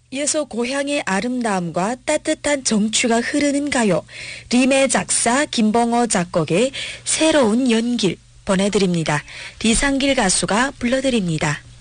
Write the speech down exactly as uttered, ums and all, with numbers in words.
이어서 고향의 아름다움과 따뜻한 정취가 흐르는 가요. 림의 작사 김봉호 작곡의 새로운 연길 보내드립니다. 리상길 가수가 불러드립니다.